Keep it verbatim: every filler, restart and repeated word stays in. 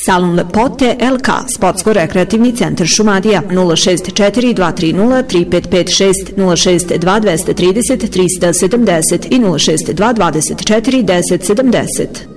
Salon lepote L K, Sportsko-rekreativni centar Šumadija, nula šest četiri dva tri nula tri pet pet šest, nula šest dva dva tri nula tri sedam nula i nula šest dva dvadeset četiri deset sedamdeset.